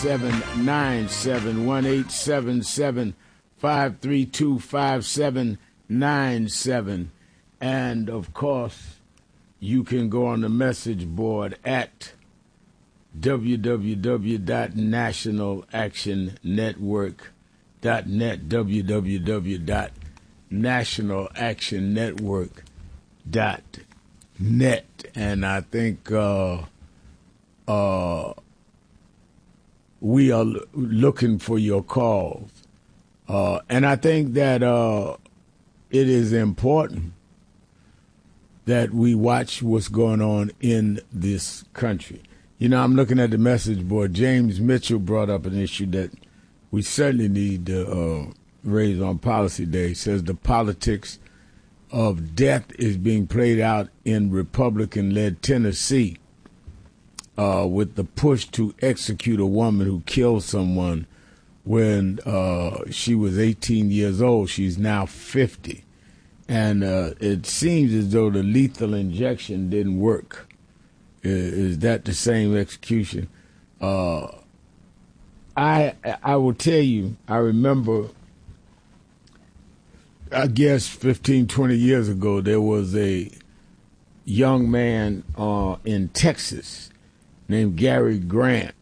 5797 1-877-532-5797. And, of course, you can go on the message board at www.nationalactionnetwork.net, www.nationalactionnetwork.net. And I think we are looking for your calls. And I think that it is important that we watch what's going on in this country. You know, I'm looking at the message board. James Mitchell brought up an issue that we certainly need to raise on Policy Day. He says the politics of death is being played out in Republican-led Tennessee with the push to execute a woman who killed someone when she was 18 years old. She's now 50. And it seems as though the lethal injection didn't work. Is that the same execution? I will tell you, I remember, I guess 15, 20 years ago, there was a young man in Texas named Gary Graham,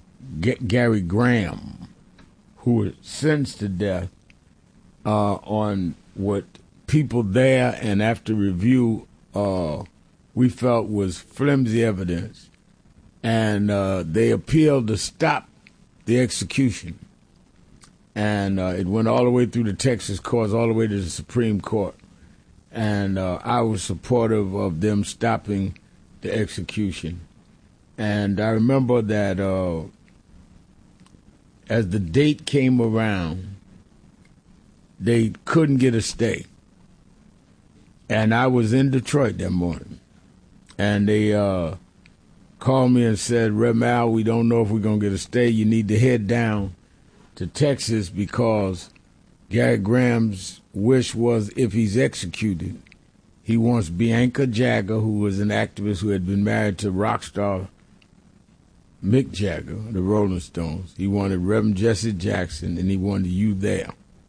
who was sentenced to death on what people there and after review we felt was flimsy evidence, and they appealed to stop the execution. And it went all the way through the Texas courts, all the way to the Supreme Court. And I was supportive of them stopping the execution. And I remember that as the date came around, they couldn't get a stay. And I was in Detroit that morning. And they called me and said, Rev. Al, we don't know if we're going to get a stay. You need to head down to Texas because Gary Graham's wish was if he's executed, he wants Bianca Jagger, who was an activist who had been married to rock star Mick Jagger, the Rolling Stones. He wanted Reverend Jesse Jackson, and he wanted you there.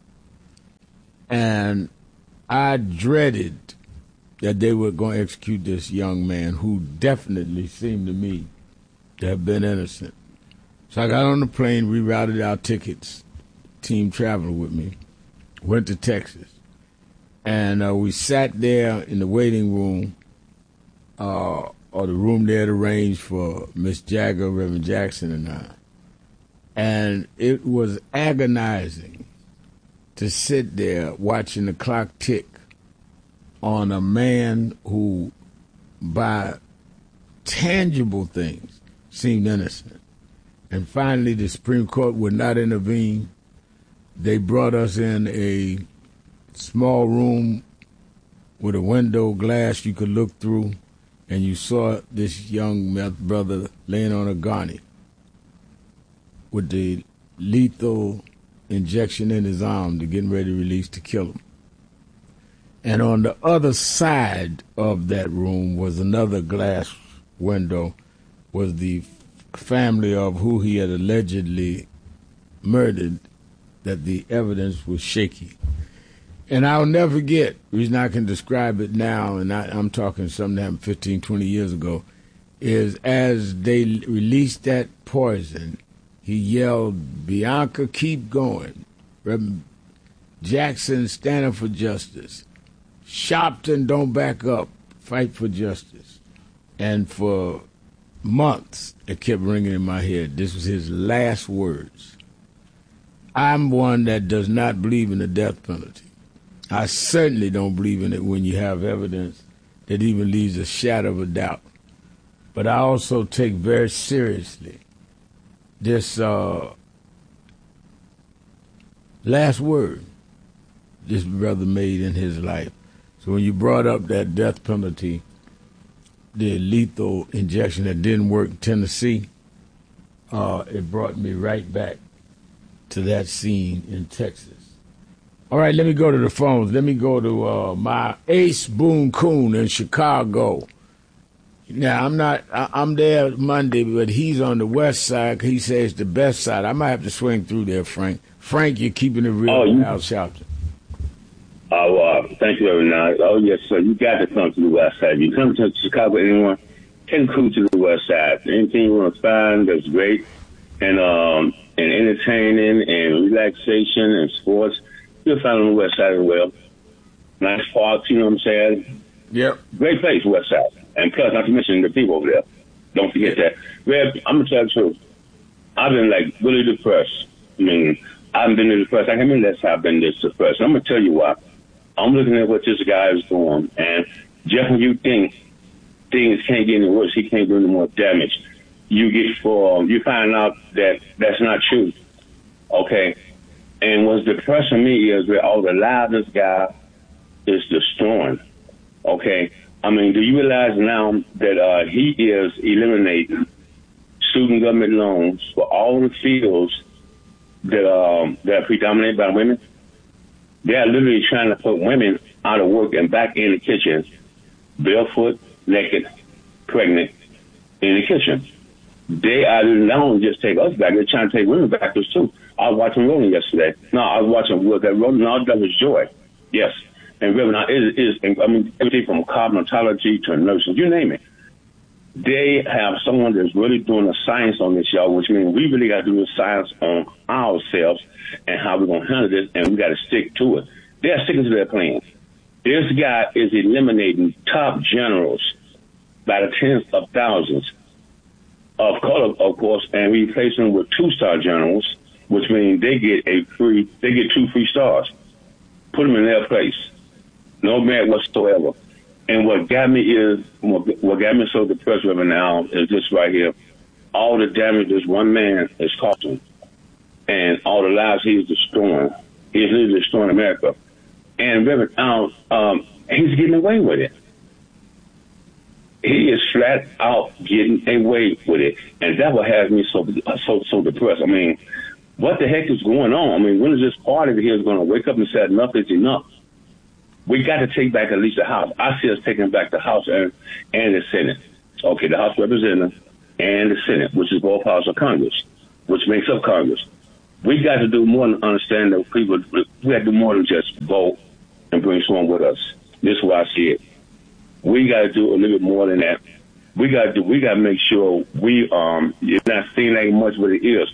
And I dreaded that they were going to execute this young man who definitely seemed to me to have been innocent. So I got on the plane, rerouted our tickets, team traveled with me, went to Texas. And we sat there in the waiting room, or the room they had arranged for Miss Jagger, Reverend Jackson, and I. And it was agonizing to sit there watching the clock tick on a man who, by tangible things, seemed innocent. And finally, the Supreme Court would not intervene. They brought us in a small room with a window glass you could look through, and you saw this young brother laying on a gurney with the lethal injection in his arm to getting ready to release to kill him. And on the other side of that room was another glass window, was the family of who he had allegedly murdered, that the evidence was shaky. And I'll never forget, the reason I can describe it now, and I'm talking something that happened 15, 20 years ago, is as they released that poison, he yelled, Bianca, keep going. Reverend Jackson, stand up for justice. Sharpton, don't back up. Fight for justice. And for months, it kept ringing in my head. This was his last words. I'm one that does not believe in the death penalty. I certainly don't believe in it when you have evidence that even leaves a shadow of a doubt. But I also take very seriously this last word this brother made in his life. So when you brought up that death penalty, the lethal injection that didn't work in Tennessee, it brought me right back to that scene in Texas. All right, let me go to the phones. Let me go to my Ace Boone Coon in Chicago. Now, I'm there Monday, but he's on the west side. He says the best side. I might have to swing through there, Frank. Frank, you're keeping it real with Al Sharpton. Thank you, everyone. Oh, yes, sir. You got to come to the west side. You come to Chicago, anyone, can come to the west side. Anything you want to find that's great and entertaining and relaxation and sports, you'll find on the west side as well. Nice parks, you know what I'm saying? Yep. Great place, west side. And plus, not to mention the people over there. Don't forget that. Reb, I'm going to tell you the truth. I've been, really depressed. I mean, I haven't been depressed. I can't remember that's how I've been this depressed. I'm going to tell you why. I'm looking at what this guy is doing. And just when you think things can't get any worse, he can't do any more damage, you find out that that's not true. Okay? And what's depressing me is that all the lives this guy is destroying. Okay? I mean, do you realize now that he is eliminating student government loans for all the fields that are predominated by women? They are literally trying to put women out of work and back in the kitchen, barefoot, naked, pregnant, in the kitchen. They are not only just take us back, they're trying to take women back us too. I was watching Rolling yesterday. No, I was watching that Rolling. All that was joy. Yes. And Reverend, now it is, I mean, everything from cosmetology to nursing, you name it. They have someone that's really doing the science on this, y'all, which means we really got to do the science on ourselves and how we're going to handle this, and we got to stick to it. They're sticking to their plan. This guy is eliminating top generals by the tens of thousands of color, of course, and replacing them with 2-star generals, which means they get 2 free stars. Put them in their place. No merit whatsoever. And what got me so depressed right now is this right here. All the damage this one man is causing and all the lives he's destroying. He's literally destroying America. And Reverend, he's getting away with it. He is flat out getting away with it. And that's what has me so depressed. I mean, what the heck is going on? I mean, when is this party here going to wake up and say enough is enough? We got to take back at least the House. I see us taking back the House and the Senate. Okay, the House of Representatives and the Senate, which is both houses of Congress, which makes up Congress. We got to do more than understand that people. We got to do more than just vote and bring someone with us. This is why I see it. We got to do a little bit more than that. We got to make sure it's not seen like much, but it is.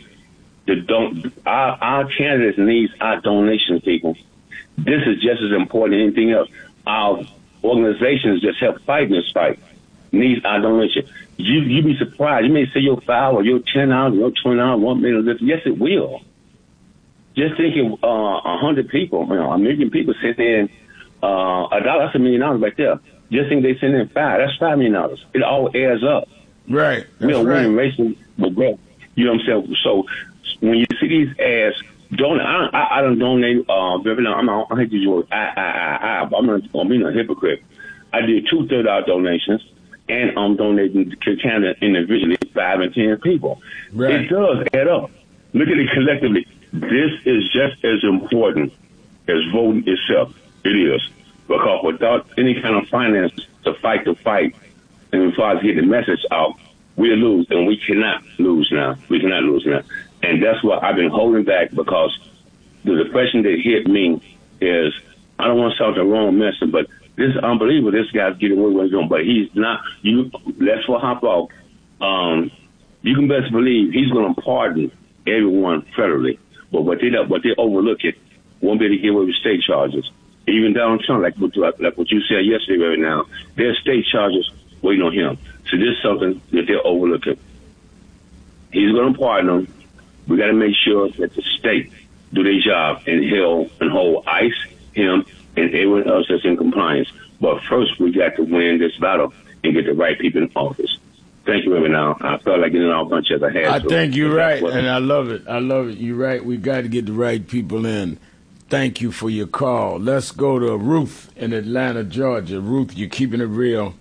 Our candidates needs our donations, people. This is just as important as anything else. Our organizations just help fight this fight. Needs our donation. You be surprised. You may say your $5 or your $10 or your $20 won't make a difference. Yes, it will. Just thinking 100 people, a million people sent in $1. That's $1 million right there. Just think they send in $5. That's $5 million. It all adds up. Right. We are winning racing with growth. You know what I'm saying? So when you see these ads, I don't donate. I hate to use the word. I'm not gonna be a hypocrite. I did 2 $30 donations, and I'm donating to Canada individually 5 and 10 people. Right. It does add up. Look at it collectively. This is just as important as voting itself. It is, because without any kind of finance to fight the fight, and as far as get the message out, we lose, and we cannot lose now. We cannot lose now. And that's why I've been holding back, because the depression that hit me is, I don't want to sound the wrong message, but this is unbelievable. This guy's getting away with what he's doing, but he's not. Let's hop off. You can best believe he's going to pardon everyone federally, but what they overlook it won't be able to get away with state charges. Even Donald Trump, like what you said yesterday, right now, there's state charges waiting on him. So this is something that they're overlooking. He's going to pardon them. We got to make sure that the state do their job and hold ICE, him, and everyone else that's in compliance. But first, we got to win this battle and get the right people in office. Thank you, Reverend. Now, I felt like getting all bunch as I had. I think you're right, and I love it. I love it. You're right. We got to get the right people in. Thank you for your call. Let's go to Ruth in Atlanta, Georgia. Ruth, you're keeping it real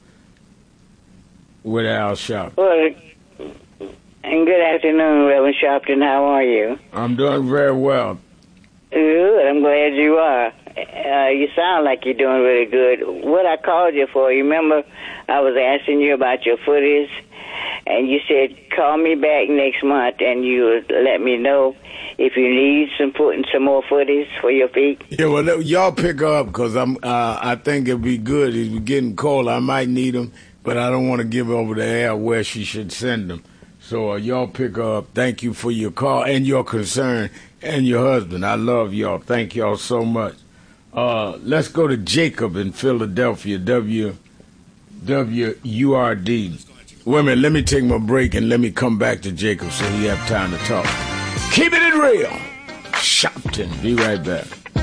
with Al Sharpton. Well, and good afternoon, Reverend Sharpton. How are you? I'm doing very well. Good. I'm glad you are. You sound like you're doing really good. What I called you for, you remember I was asking you about your footies, and you said, call me back next month, and you would let me know if you need some more footies for your feet. Yeah, well, y'all pick her up, because I think it'd be good. It's getting cold. I might need them, but I don't want to give over the air where she should send them. So y'all pick her up. Thank you for your call and your concern and your husband. I love y'all. Thank y'all so much. Let's go to Jacob in Philadelphia, WURD. Wait a minute, let me take my break and let me come back to Jacob so he have time to talk. Keep it real. Shopton. Be right back.